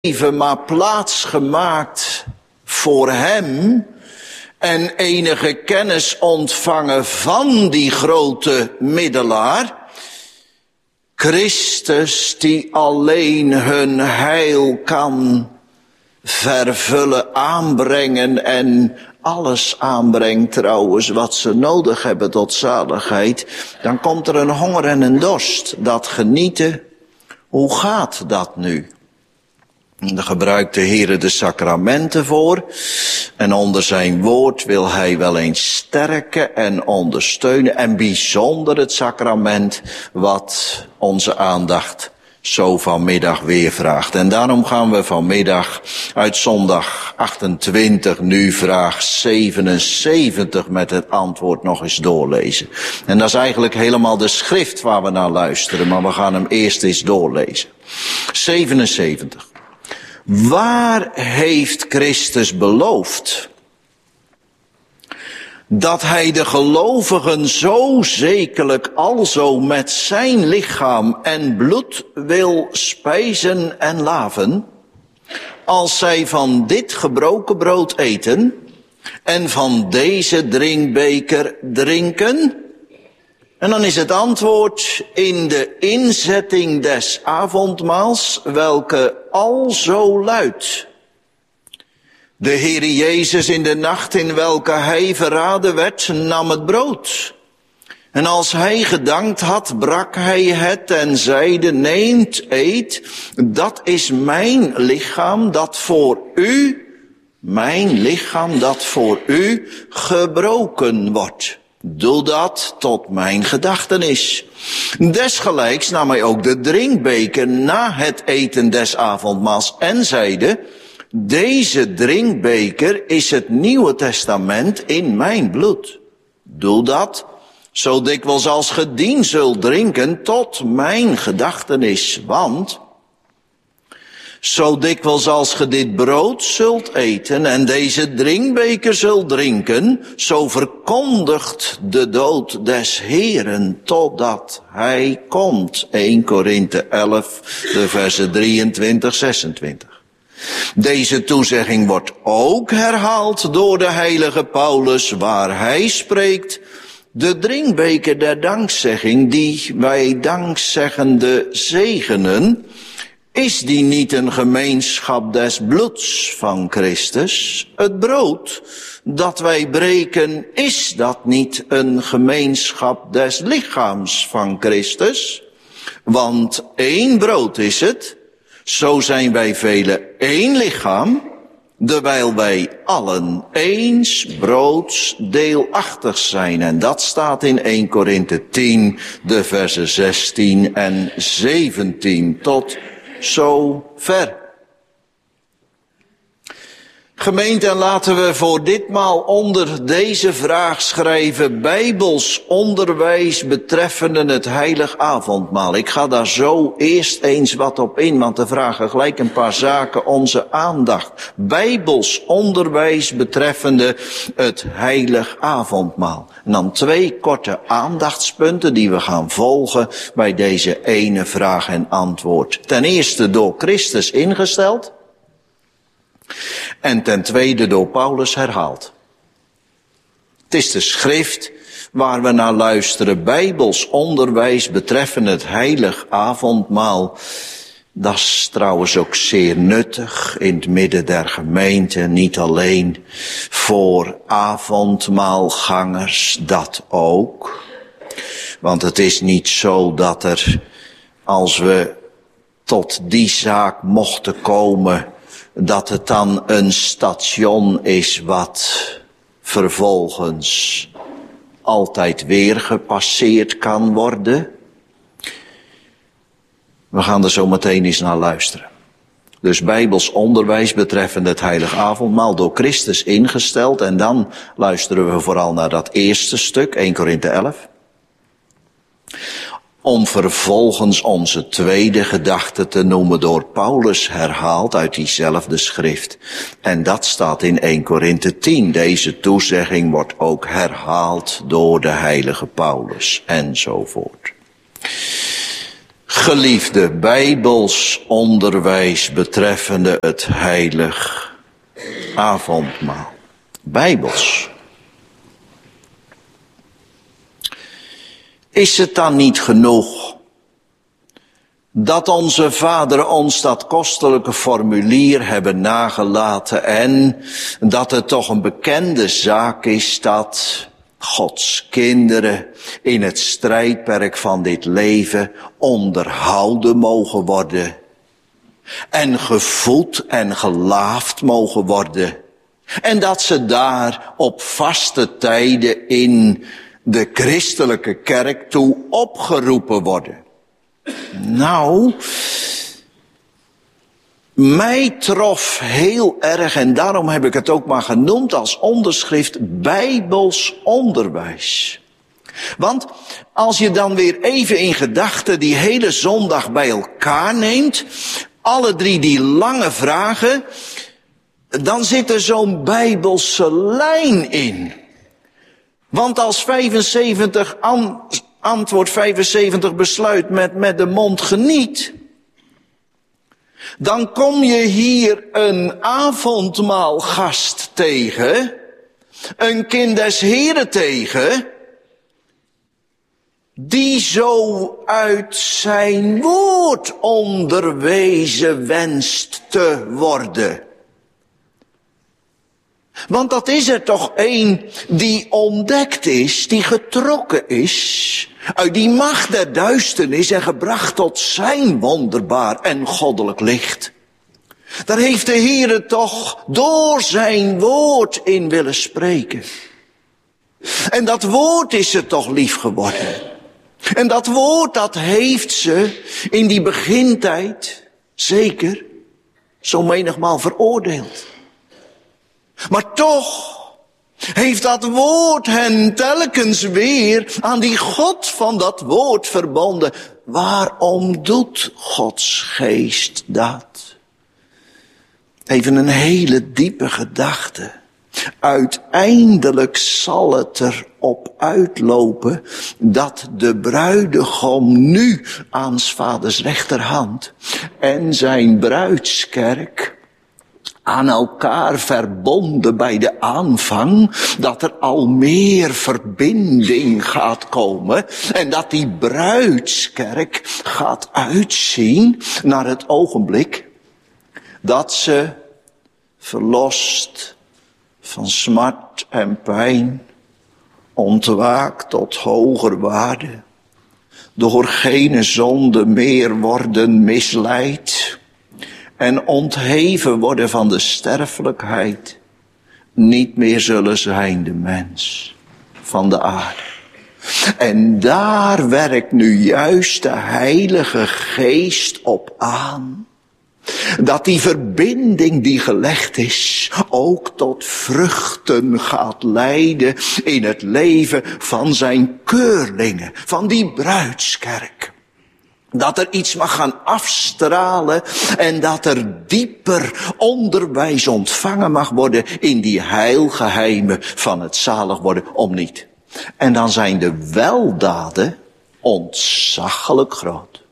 leven maar plaats gemaakt voor hem en enige kennis ontvangen van die grote middelaar. Christus die alleen hun heil kan vervullen, aanbrengen en alles aanbrengt trouwens wat ze nodig hebben tot zaligheid. Dan komt er een honger en een dorst, dat genieten. Hoe gaat dat nu? Daar gebruikt de Heer de sacramenten voor. En onder zijn woord wil hij wel eens sterken en ondersteunen. En bijzonder het sacrament wat onze aandacht zo vanmiddag weer vraagt. En daarom gaan we vanmiddag uit zondag 28 nu vraag 77 met het antwoord nog eens doorlezen. En dat is eigenlijk helemaal de schrift waar we naar luisteren. Maar we gaan hem eerst eens doorlezen. 77. Waar heeft Christus beloofd dat hij de gelovigen zo zekerlijk alzo met zijn lichaam en bloed wil spijzen en laven, als zij van dit gebroken brood eten en van deze drinkbeker drinken? En dan is het antwoord in de inzetting des avondmaals, welke alzo luidt. De Heer Jezus in de nacht in welke hij verraden werd, nam het brood. En als hij gedankt had, brak hij het en zeide, neemt, eet, dat is mijn lichaam dat voor u, gebroken wordt. Doe dat tot mijn gedachtenis. Desgelijks nam hij ook de drinkbeker na het eten des avondmaals en zeide, deze drinkbeker is het Nieuwe Testament in mijn bloed. Doe dat, zo dikwijls als ge dien zult drinken, tot mijn gedachtenis. Want zo dikwijls als ge dit brood zult eten en deze drinkbeker zult drinken, zo verkondigt de dood des Heeren totdat hij komt. 1 Korinthe 11, de versen 23, 26. Deze toezegging wordt ook herhaald door de heilige Paulus, waar hij spreekt, de drinkbeker der dankzegging die wij dankzeggende zegenen, is die niet een gemeenschap des bloeds van Christus? Het brood dat wij breken, is dat niet een gemeenschap des lichaams van Christus? Want één brood is het, zo zijn wij velen één lichaam, dewijl wij allen eens broods deelachtig zijn. En dat staat in 1 Korinthe 10, de versen 16 en 17 tot zo ver. Gemeente, en laten we voor ditmaal onder deze vraag schrijven, Bijbels onderwijs betreffende het heilig avondmaal. Ik ga daar zo eerst eens wat op in, want er vragen gelijk een paar zaken onze aandacht. Bijbels onderwijs betreffende het heilig avondmaal. En dan 2 korte aandachtspunten die we gaan volgen bij deze ene vraag en antwoord. Ten eerste door Christus ingesteld. En ten tweede door Paulus herhaald. Het is de schrift waar we naar luisteren. Bijbels onderwijs betreffende het heilig avondmaal. Dat is trouwens ook zeer nuttig in het midden der gemeente. Niet alleen voor avondmaalgangers, dat ook. Want het is niet zo dat er, als we tot die zaak mochten komen, dat het dan een station is wat vervolgens altijd weer gepasseerd kan worden. We gaan er zo meteen eens naar luisteren. Dus Bijbels onderwijs betreffende het heilig avondmaal door Christus ingesteld. En dan luisteren we vooral naar dat eerste stuk, 1 Korinthe 11. Om vervolgens onze tweede gedachte te noemen door Paulus herhaald uit diezelfde schrift. En dat staat in 1 Korinthe 10. Deze toezegging wordt ook herhaald door de heilige Paulus enzovoort. Geliefde, bijbels onderwijs betreffende het heilig avondmaal. Bijbels. Is het dan niet genoeg dat onze vaderen ons dat kostelijke formulier hebben nagelaten en dat het toch een bekende zaak is dat Gods kinderen in het strijdperk van dit leven onderhouden mogen worden en gevoed en gelaafd mogen worden en dat ze daar op vaste tijden in de christelijke kerk toe opgeroepen worden. Nou, mij trof heel erg, en daarom heb ik het ook maar genoemd als onderschrift, bijbels onderwijs. Want als je dan weer even in gedachten die hele zondag bij elkaar neemt, alle drie die lange vragen, dan zit er zo'n bijbelse lijn in. Want als 75 antwoord 75 besluit met de mond geniet, dan kom je hier een avondmaalgast tegen, een kind des Heren tegen, die zo uit zijn woord onderwezen wenst te worden. Want dat is er toch één die ontdekt is, die getrokken is uit die macht der duisternis en gebracht tot zijn wonderbaar en goddelijk licht. Daar heeft de Heere toch door zijn woord in willen spreken. En dat woord is ze toch lief geworden. En dat woord, dat heeft ze in die begintijd zeker zo menigmaal veroordeeld. Maar toch heeft dat woord hen telkens weer aan die God van dat woord verbonden. Waarom doet Gods geest dat? Even een hele diepe gedachte. Uiteindelijk zal het erop uitlopen dat de bruidegom nu aan 's vaders rechterhand en zijn bruidskerk aan elkaar verbonden bij de aanvang, dat er al meer verbinding gaat komen en dat die bruidskerk gaat uitzien naar het ogenblik dat ze verlost van smart en pijn, ontwaakt tot hoger waarde, door geen zonde meer worden misleid en ontheven worden van de sterfelijkheid, niet meer zullen zijn de mens van de aarde. En daar werkt nu juist de Heilige Geest op aan, dat die verbinding die gelegd is ook tot vruchten gaat leiden in het leven van zijn keurlingen, van die bruidskerk. Dat er iets mag gaan afstralen en dat er dieper onderwijs ontvangen mag worden in die heilgeheimen van het zalig worden om niet. En dan zijn de weldaden ontzaglijk groot.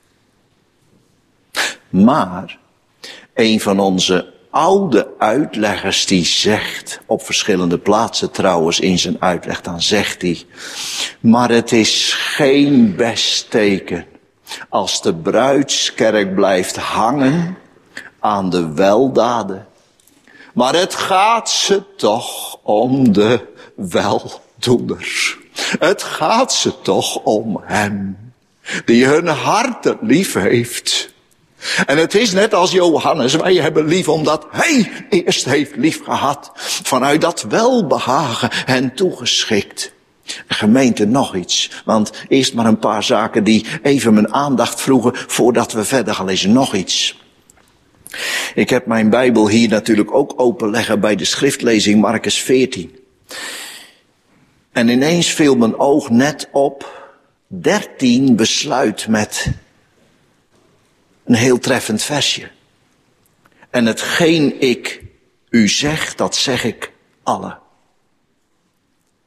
Maar een van onze oude uitleggers die zegt, op verschillende plaatsen trouwens in zijn uitleg, dan zegt hij, maar het is geen best teken als de bruidskerk blijft hangen aan de weldaden. Maar het gaat ze toch om de weldoeners. Het gaat ze toch om hem, die hun hart lief heeft. En het is net als Johannes, wij hebben lief omdat hij eerst heeft lief gehad. Vanuit dat welbehagen hen toegeschikt. Gemeente, nog iets, want eerst maar een paar zaken die even mijn aandacht vroegen voordat we verder gaan lezen. Nog iets. Ik heb mijn Bijbel hier natuurlijk ook openleggen bij de schriftlezing Markus 14. En ineens viel mijn oog net op 13 besluit met een heel treffend versje. En hetgeen ik u zeg, dat zeg ik alle.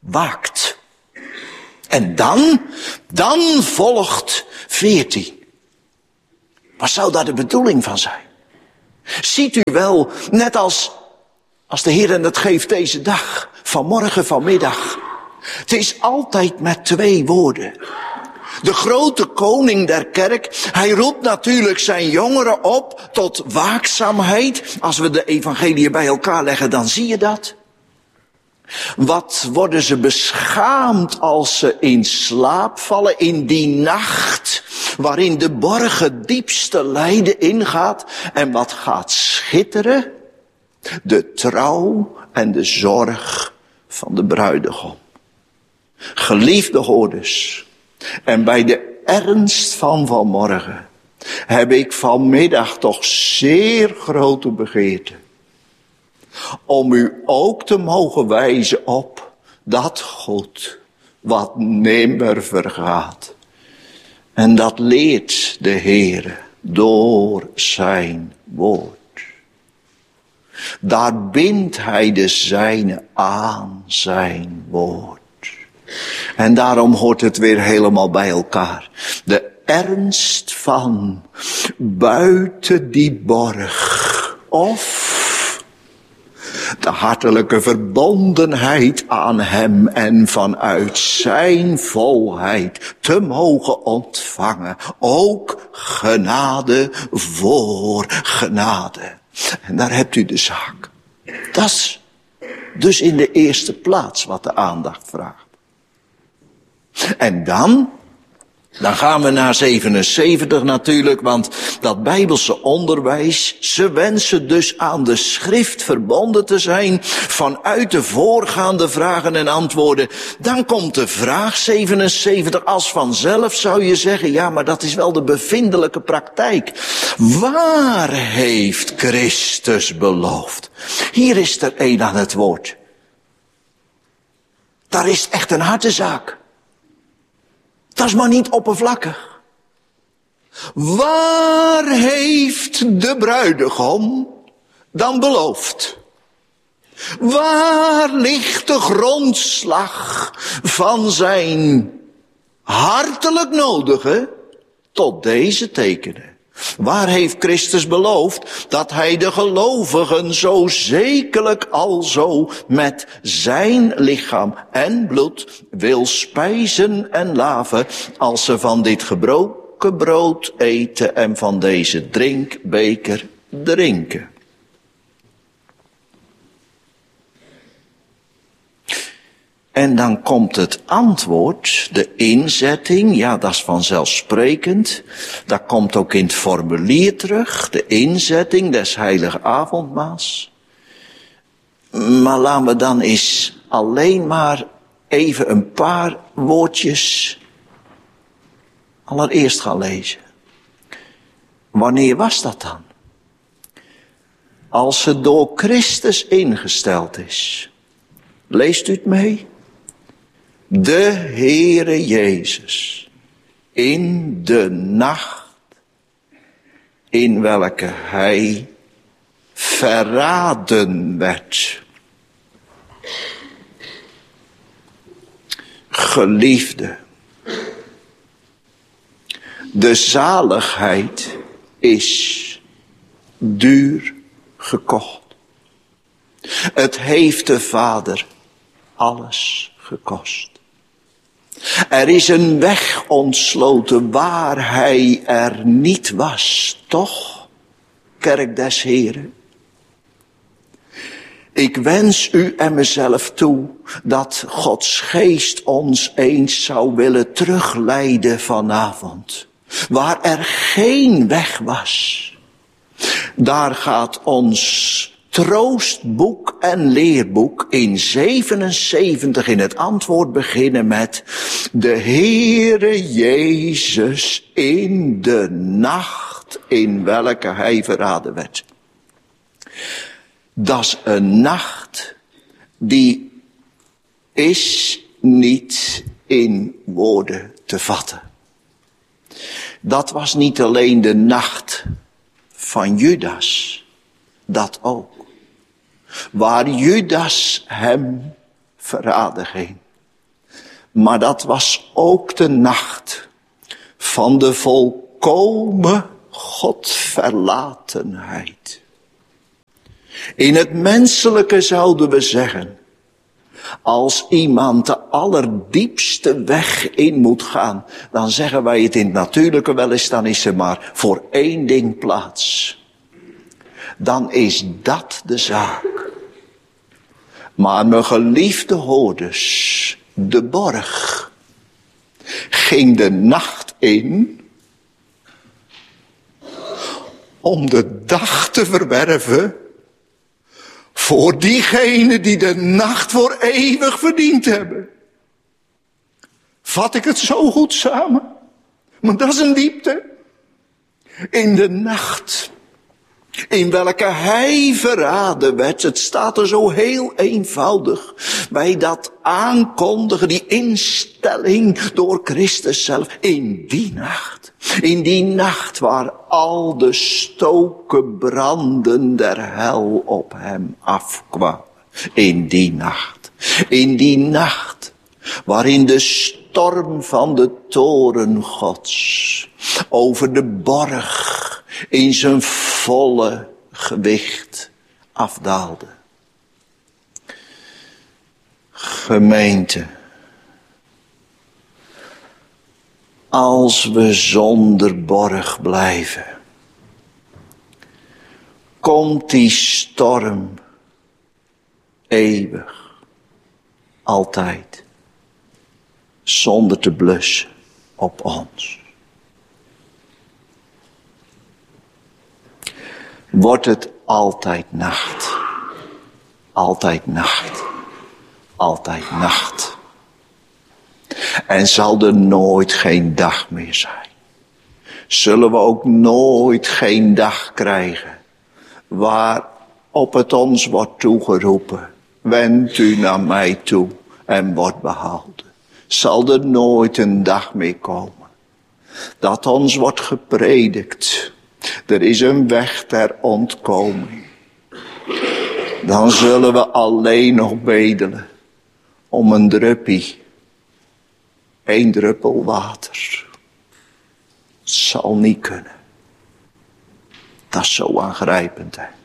Waakt. En dan volgt 14. Wat zou daar de bedoeling van zijn? Ziet u wel, net als de Heer het geeft deze dag, vanmorgen, vanmiddag. Het is altijd met 2 woorden. De grote koning der kerk, hij roept natuurlijk zijn jongeren op tot waakzaamheid. Als we de evangeliën bij elkaar leggen, dan zie je dat. Wat worden ze beschaamd als ze in slaap vallen in die nacht, waarin de borgen diepste lijden ingaat. En wat gaat schitteren? De trouw en de zorg van de bruidegom. Geliefde hoorders, en bij de ernst van vanmorgen heb ik vanmiddag toch zeer grote begeerte om u ook te mogen wijzen op dat goed wat nimmer vergaat. En dat leert de Heere door zijn woord. Daar bindt hij de zijne aan zijn woord. En daarom hoort het weer helemaal bij elkaar. De ernst van buiten die borg. Of de hartelijke verbondenheid aan hem en vanuit zijn volheid te mogen ontvangen. Ook genade voor genade. En daar hebt u de zaak. Dat is dus in de eerste plaats wat de aandacht vraagt. En dan gaan we naar 77 natuurlijk, want dat Bijbelse onderwijs, ze wensen dus aan de schrift verbonden te zijn vanuit de voorgaande vragen en antwoorden. Dan komt de vraag 77 als vanzelf, zou je zeggen, ja, maar dat is wel de bevindelijke praktijk. Waar heeft Christus beloofd? Hier is er één aan het woord. Daar is echt een hartezaak. Dat is maar niet oppervlakkig. Waar heeft de bruidegom dan beloofd? Waar ligt de grondslag van zijn hartelijk nodige tot deze tekenen? Waar heeft Christus beloofd dat hij de gelovigen zo zekerlijk alzo met zijn lichaam en bloed wil spijzen en laven als ze van dit gebroken brood eten en van deze drinkbeker drinken? En dan komt het antwoord, de inzetting, ja dat is vanzelfsprekend. Dat komt ook in het formulier terug, de inzetting des heilige avondmaals. Maar laten we dan eens alleen maar even een paar woordjes allereerst gaan lezen. Wanneer was dat dan? Als het door Christus ingesteld is. Leest u het mee? De Heere Jezus, in de nacht in welke hij verraden werd. Geliefde, de zaligheid is duur gekocht. Het heeft de Vader alles gekost. Er is een weg ontsloten waar hij er niet was, toch, kerk des Heren? Ik wens u en mezelf toe dat Gods geest ons eens zou willen terugleiden vanavond. Waar er geen weg was, daar gaat ons troostboek en leerboek in 77 in het antwoord beginnen met de Heere Jezus in de nacht in welke hij verraden werd. Dat is een nacht die is niet in woorden te vatten. Dat was niet alleen de nacht van Judas, dat ook. Waar Judas hem verraden ging. Maar dat was ook de nacht van de volkomen Godverlatenheid. In het menselijke zouden we zeggen, als iemand de allerdiepste weg in moet gaan, dan zeggen wij het in het natuurlijke wel eens, dan is er maar voor één ding plaats. Dan is dat de zaak. Maar mijn geliefde hoorders, de borg ging de nacht in om de dag te verwerven voor diegenen die de nacht voor eeuwig verdiend hebben. Vat ik het zo goed samen? Want dat is een diepte. In de nacht in welke hij verraden werd. Het staat er zo heel eenvoudig bij dat aankondigen, die instelling door Christus zelf. In die nacht waar al de stoken branden der hel op hem afkwamen. In die nacht waarin de storm van de toren Gods over de borg in zijn volle gewicht afdaalde. Gemeente, als we zonder borg blijven, komt die storm eeuwig, altijd, zonder te blussen op ons. Wordt het altijd nacht, altijd nacht, altijd nacht. En zal er nooit geen dag meer zijn. Zullen we ook nooit geen dag krijgen waarop het ons wordt toegeroepen. Wend u naar mij toe en wordt behouden. Zal er nooit een dag meer komen dat ons wordt gepredikt. Er is een weg ter ontkoming. Dan zullen we alleen nog bedelen om een druppie. 1 druppel water. Het zal niet kunnen. Dat is zo aangrijpend, hè.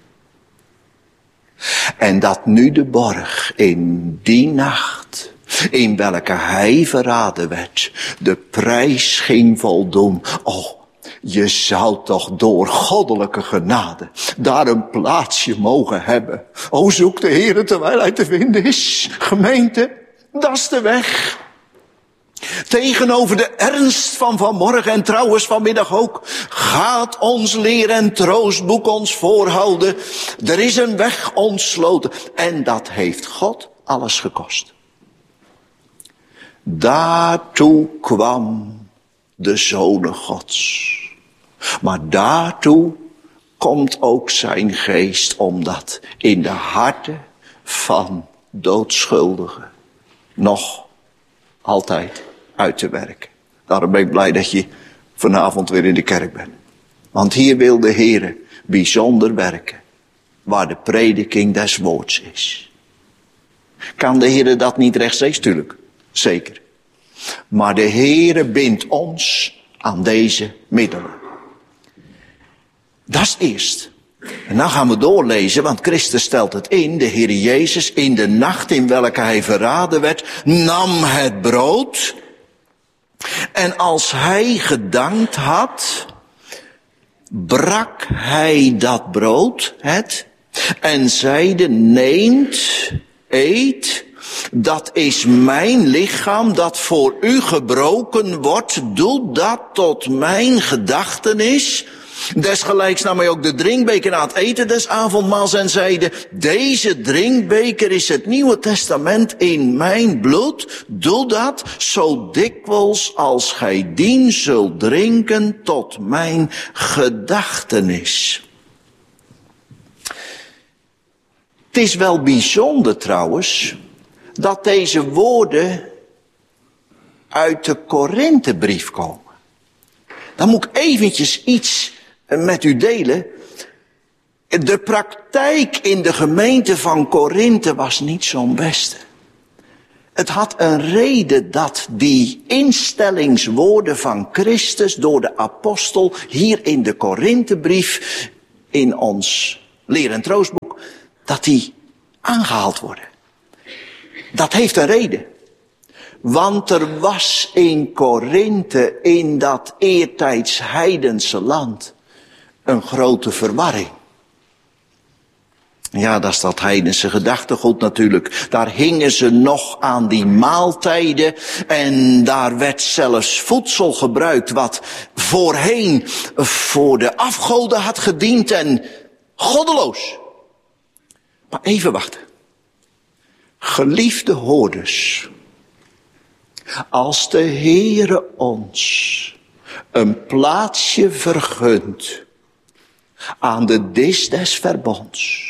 En dat nu de borg in die nacht, in welke hij verraden werd, de prijs ging voldoen. Oh, je zou toch door goddelijke genade daar een plaatsje mogen hebben. O, zoek de Heere terwijl hij te vinden is. Gemeente, dat is de weg. Tegenover de ernst van vanmorgen en trouwens vanmiddag ook, gaat ons leer en troostboek ons voorhouden. Er is een weg ontsloten en dat heeft God alles gekost. Daartoe kwam de Zoon Gods. Maar daartoe komt ook zijn geest om dat in de harten van doodschuldigen nog altijd uit te werken. Daarom ben ik blij dat je vanavond weer in de kerk bent. Want hier wil de Heere bijzonder werken, waar de prediking des woords is. Kan de Heere dat niet rechtstreeks? Tuurlijk, zeker. Maar de Heere bindt ons aan deze middelen. Dat is eerst. En dan gaan we doorlezen, want Christus stelt het in. De Heer Jezus in de nacht in welke hij verraden werd, nam het brood. En als hij gedankt had, brak hij dat brood, en zeide, neemt, eet, dat is mijn lichaam dat voor u gebroken wordt, doe dat tot mijn gedachtenis. Desgelijks nam hij ook de drinkbeker na het eten des avondmaals en zeide, deze drinkbeker is het Nieuwe Testament in mijn bloed. Doe dat zo dikwijls als gij dien zult drinken tot mijn gedachtenis. Het is wel bijzonder trouwens dat deze woorden uit de Korinthebrief komen. Dan moet ik eventjes iets met u delen. De praktijk in de gemeente van Korinthe was niet zo'n beste. Het had een reden dat die instellingswoorden van Christus door de apostel hier in de Korinthebrief, in ons Leer en Troostboek, dat die aangehaald worden. Dat heeft een reden. Want er was in Korinthe, in dat eertijds heidense land, een grote verwarring. Ja, dat is dat heidense gedachtegoed natuurlijk. Daar hingen ze nog aan die maaltijden en daar werd zelfs voedsel gebruikt wat voorheen voor de afgoden had gediend en goddeloos. Maar even wachten. Geliefde hoorders, als de Heere ons een plaatsje vergunt aan de dis des verbonds,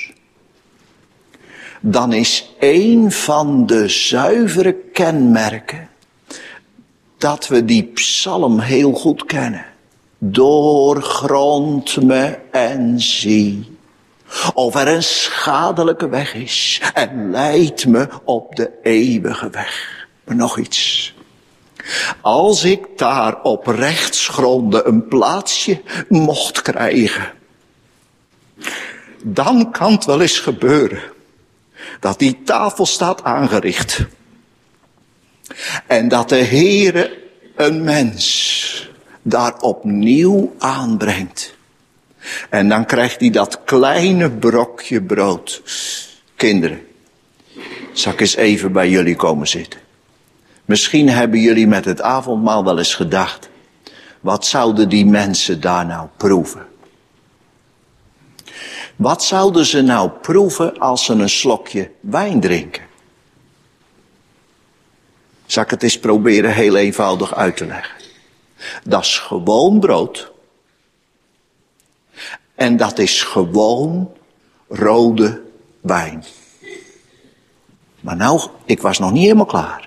dan is een van de zuivere kenmerken dat we die psalm heel goed kennen. Doorgrond me en zie of er een schadelijke weg is en leid me op de eeuwige weg. Maar nog iets. Als ik daar op rechtsgronden een plaatsje mocht krijgen, dan kan het wel eens gebeuren dat die tafel staat aangericht. En dat de Heere een mens daar opnieuw aanbrengt. En dan krijgt hij dat kleine brokje brood. Kinderen, zal ik eens even bij jullie komen zitten. Misschien hebben jullie met het avondmaal wel eens gedacht, wat zouden die mensen daar nou proeven? Wat zouden ze nou proeven als ze een slokje wijn drinken? Zal ik het eens proberen heel eenvoudig uit te leggen. Dat is gewoon brood. En dat is gewoon rode wijn. Maar nou, ik was nog niet helemaal klaar.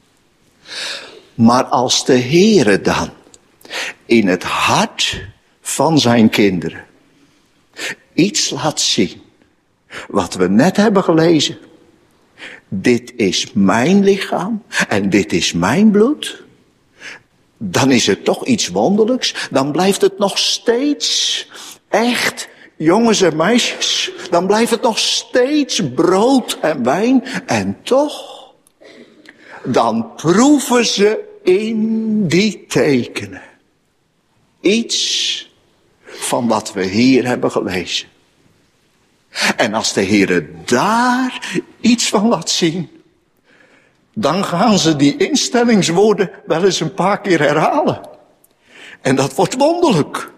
Maar als de Heere dan in het hart van zijn kinderen iets laat zien, wat we net hebben gelezen. Dit is mijn lichaam en dit is mijn bloed. Dan is het toch iets wonderlijks. Dan blijft het nog steeds echt, jongens en meisjes. Dan blijft het nog steeds brood en wijn. En toch, dan proeven ze in die tekenen iets van wat we hier hebben gelezen. En als de Heere daar iets van laat zien, dan gaan ze die instellingswoorden wel eens een paar keer herhalen. En dat wordt wonderlijk.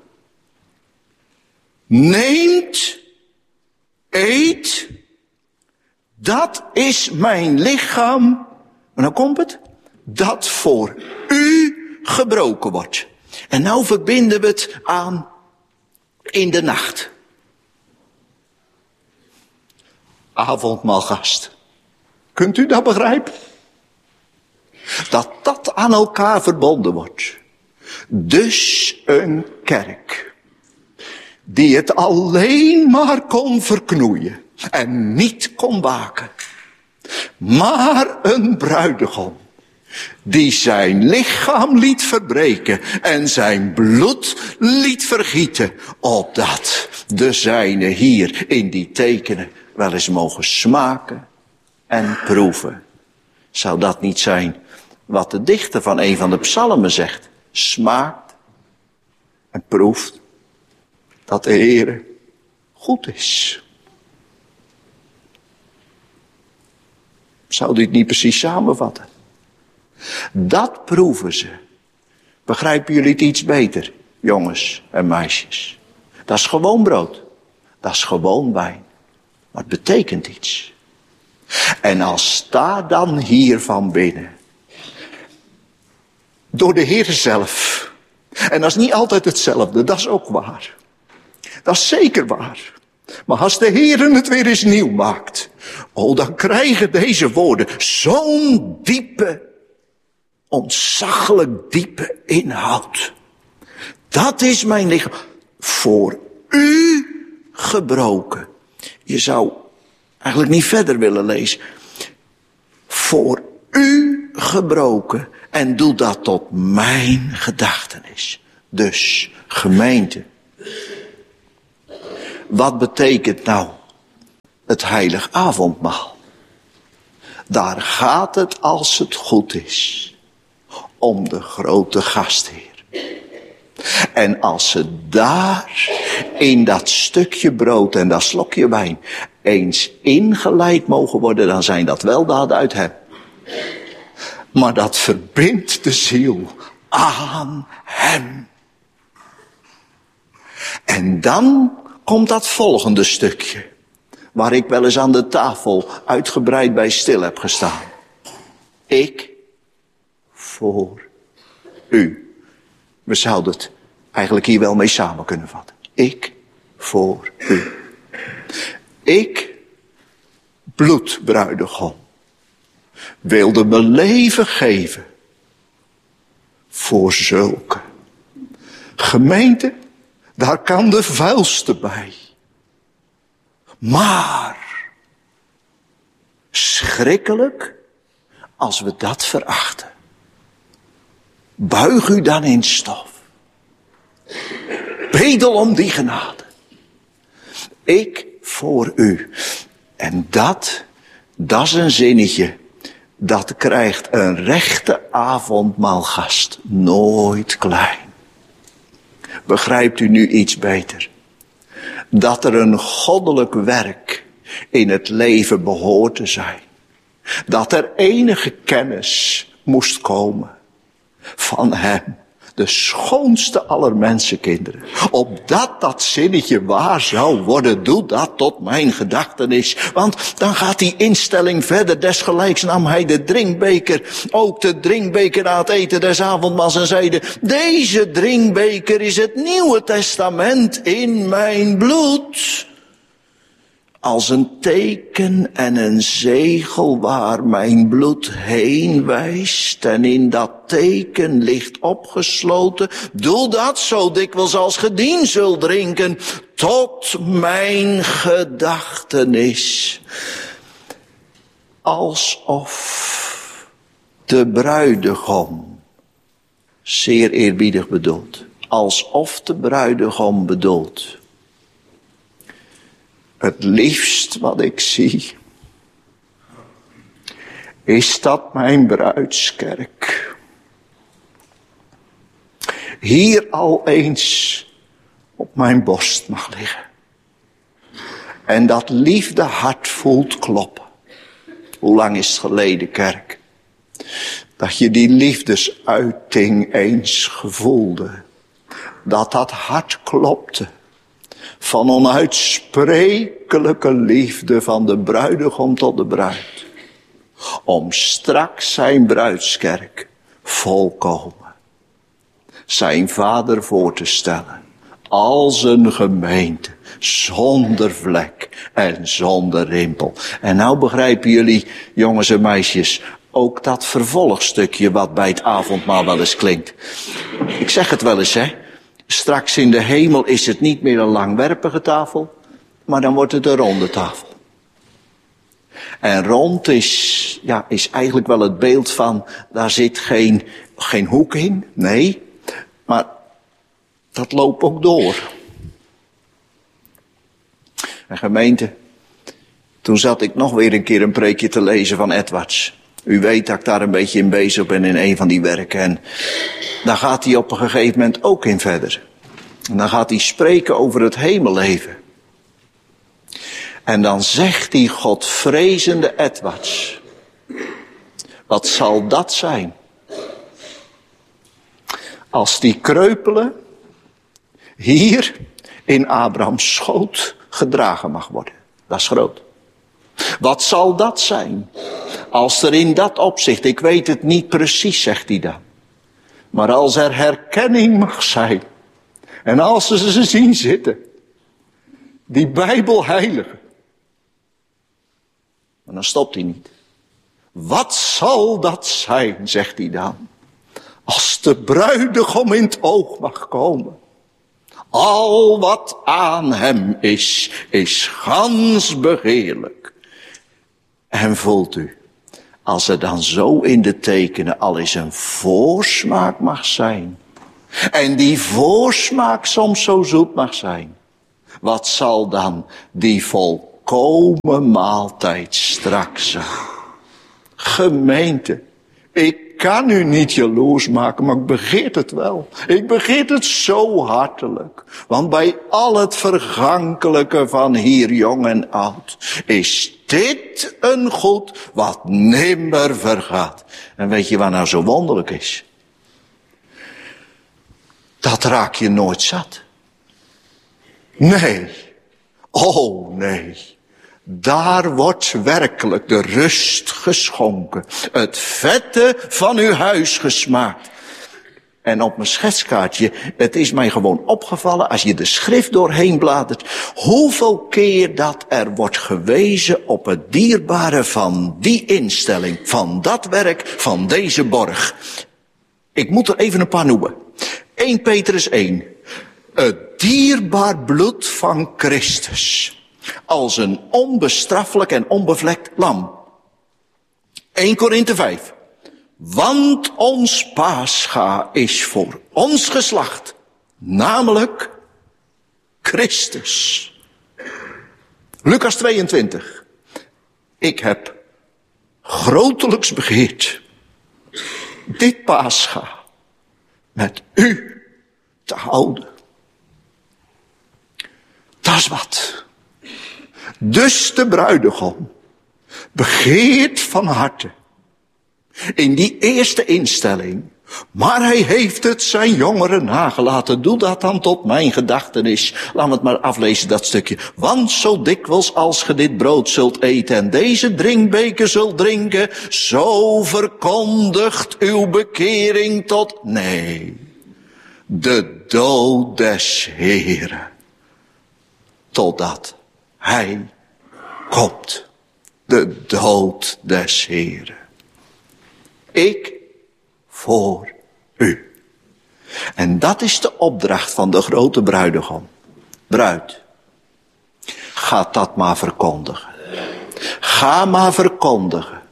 Neemt, eet, dat is mijn lichaam. En dan komt het, dat voor u gebroken wordt. En nou verbinden we het aan in de nacht. Avondmaalgast. Kunt u dat begrijpen? Dat aan elkaar verbonden wordt. Dus een kerk die het alleen maar kon verknoeien en niet kon waken. Maar een bruidegom die zijn lichaam liet verbreken en zijn bloed liet vergieten, opdat de zijne hier in die tekenen wel eens mogen smaken en proeven. Zou dat niet zijn wat de dichter van een van de psalmen zegt? Smaakt en proeft dat de Heere goed is. Zou dit niet precies samenvatten? Dat proeven ze. Begrijpen jullie het iets beter, jongens en meisjes? Dat is gewoon brood. Dat is gewoon wijn. Maar het betekent iets. En als sta dan hier van binnen, door de Heer zelf. En dat is niet altijd hetzelfde, dat is ook waar. Dat is zeker waar. Maar als de Heer het weer eens nieuw maakt, dan krijgen deze woorden zo'n diepe, ontzaglijk diepe inhoud. Dat is mijn lichaam, voor u gebroken. Je zou eigenlijk niet verder willen lezen. Voor u gebroken en doe dat tot mijn gedachtenis. Dus, gemeente. Wat betekent nou het heilig avondmaal? Daar gaat het, als het goed is, om de grote gastheer. En als ze daar in dat stukje brood en dat slokje wijn eens ingeleid mogen worden, dan zijn dat weldaden uit hem. Maar dat verbindt de ziel aan hem. En dan komt dat volgende stukje, waar ik wel eens aan de tafel uitgebreid bij stil heb gestaan. Ik voor u. We zouden het eigenlijk hier wel mee samen kunnen vatten. Ik voor u. Ik, bloedbruidegom, wilde mijn leven geven voor zulke. Gemeente, daar kan de vuilste bij. Maar schrikkelijk als we dat verachten. Buig u dan in stof. Bedel om die genade. Ik voor u. En dat is een zinnetje. Dat krijgt een rechte avondmaalgast nooit klein. Begrijpt u nu iets beter? Dat er een goddelijk werk in het leven behoort te zijn. Dat er enige kennis moest komen van hem. De schoonste aller mensenkinderen. Opdat dat zinnetje waar zou worden, doe dat tot mijn gedachtenis. Want dan gaat die instelling verder. Desgelijks nam hij de drinkbeker, ook de drinkbeker na het eten des avondmaals en zeide: deze drinkbeker is het Nieuwe Testament in mijn bloed. Als een teken en een zegel waar mijn bloed heen wijst. En in dat teken ligt opgesloten. Doe dat zo dikwijls als gedien zult drinken. Tot mijn gedachtenis. Alsof de bruidegom, zeer eerbiedig bedoeld. Alsof de bruidegom bedoelt. Het liefst wat ik zie, is dat mijn bruidskerk hier al eens op mijn borst mag liggen. En dat liefdehart voelt kloppen. Hoe lang is het geleden, kerk, dat je die liefdesuiting eens gevoelde. Dat dat hart klopte. Van onuitsprekelijke liefde van de bruidegom tot de bruid. Om straks zijn bruidskerk volkomen. Zijn vader voor te stellen. Als een gemeente. Zonder vlek en zonder rimpel. En nou begrijpen jullie, jongens en meisjes, ook dat vervolgstukje wat bij het avondmaal wel eens klinkt. Ik zeg het wel eens, hè. Straks in de hemel is het niet meer een langwerpige tafel, maar dan wordt het een ronde tafel. En rond is eigenlijk wel het beeld van, daar zit geen hoek in, nee, maar dat loopt ook door. En gemeente, toen zat ik nog weer een keer een preekje te lezen van Edwards. U weet dat ik daar een beetje in bezig ben in een van die werken. En daar gaat hij op een gegeven moment ook in verder. En dan gaat hij spreken over het hemelleven. En dan zegt die godvrezende Edwards: wat zal dat zijn? Als die kreupelen hier in Abrahams schoot gedragen mag worden. Dat is groot. Wat zal dat zijn? Als er in dat opzicht, ik weet het niet precies, zegt hij dan. Maar als er herkenning mag zijn. En als ze zien zitten. Die Bijbelheiligen. Maar dan stopt hij niet. Wat zal dat zijn, zegt hij dan. Als de bruidegom in het oog mag komen. Al wat aan hem is gans begeerlijk. En voelt u, als er dan zo in de tekenen al eens een voorsmaak mag zijn. En die voorsmaak soms zo zoet mag zijn. Wat zal dan die volkomen maaltijd straks zijn? Gemeente, ik kan u niet jaloers maken, maar ik begeert het wel. Ik begeert het zo hartelijk. Want bij al het vergankelijke van hier jong en oud, is dit een goed wat nimmer vergaat. En weet je wat nou zo wonderlijk is? Dat raak je nooit zat. Nee. Oh nee. Daar wordt werkelijk de rust geschonken. Het vette van uw huis gesmaakt. En op mijn schetskaartje, het is mij gewoon opgevallen, als je de schrift doorheen bladert, hoeveel keer dat er wordt gewezen op het dierbare van die instelling, van dat werk, van deze borg. Ik moet er even een paar noemen. 1 Petrus 1. Het dierbaar bloed van Christus. Als een onbestraffelijk en onbevlekt lam. 1 Korinthe 5. Want ons Pascha is voor ons geslacht. Namelijk Christus. Lucas 22. Ik heb grotelijks begeerd dit Pascha met u te houden. Dat is wat. Dus de bruidegom begeert van harte in die eerste instelling, maar hij heeft het zijn jongeren nagelaten. Doe dat dan tot mijn gedachtenis. Laat me het maar aflezen, dat stukje. Want zo dikwijls als ge dit brood zult eten en deze drinkbeker zult drinken, zo verkondigt uw bekering tot, nee, de dood des Heren. Totdat hij komt. De dood des Heren. Ik voor u. En dat is de opdracht van de grote bruidegom. Bruid, ga dat maar verkondigen. Ga maar verkondigen.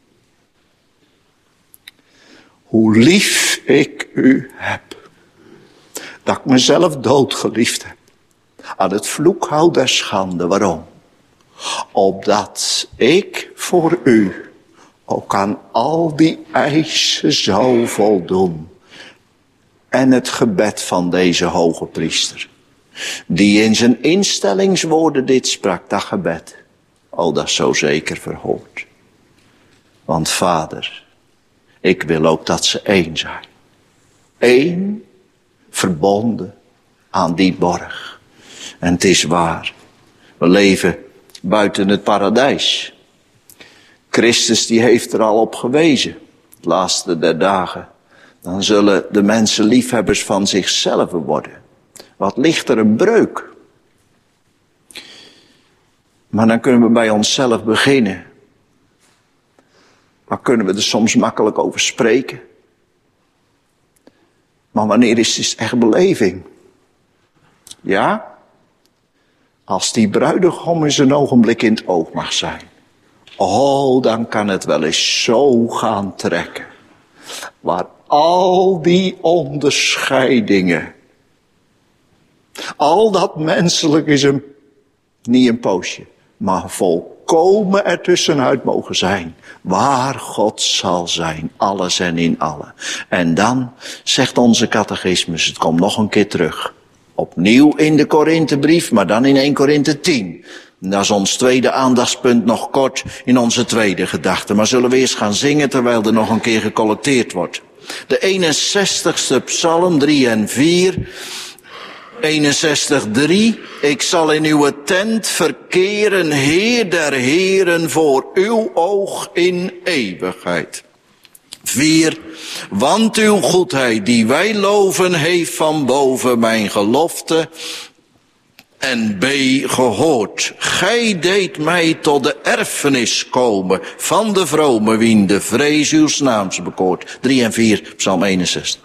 Hoe lief ik u heb. Dat ik mezelf doodgeliefd heb. Aan het vloekhout der schande. Waarom? Opdat ik voor u ook aan al die eisen zou voldoen. En het gebed van deze hoge priester. Die in zijn instellingswoorden dit sprak, dat gebed. Oh, dat is zo zeker verhoord. Want Vader, ik wil ook dat ze één zijn. Eén, verbonden aan die borg. En het is waar. We leven buiten het paradijs. Christus die heeft er al op gewezen. Het laatste der dagen. Dan zullen de mensen liefhebbers van zichzelf worden. Wat ligt er een breuk. Maar dan kunnen we bij onszelf beginnen. Maar kunnen we er soms makkelijk over spreken. Maar wanneer is het echt beleving? Ja? Als die bruidegom eens een ogenblik in het oog mag zijn. Oh, dan kan het wel eens zo gaan trekken. Waar al die onderscheidingen. Al dat menselijk is niet een poosje. Maar volkomen ertussenuit mogen zijn. Waar God zal zijn. Alles en in allen. En dan zegt onze catechismus. Het komt nog een keer terug. Opnieuw in de Korinthebrief. Maar dan in 1 Korinthe 10. Dat is ons tweede aandachtspunt nog kort in onze tweede gedachte. Maar zullen we eerst gaan zingen terwijl er nog een keer gecollecteerd wordt. De 61ste psalm 3 en 4. 61:3. Ik zal in uw tent verkeren, Heer der Heren, voor uw oog in eeuwigheid. 4. Want uw goedheid die wij loven heeft van boven mijn gelofte. En B. Gehoord. Gij deed mij tot de erfenis komen van de vrome wien de vrees uws naams bekoort. 3 en 4, psalm 61.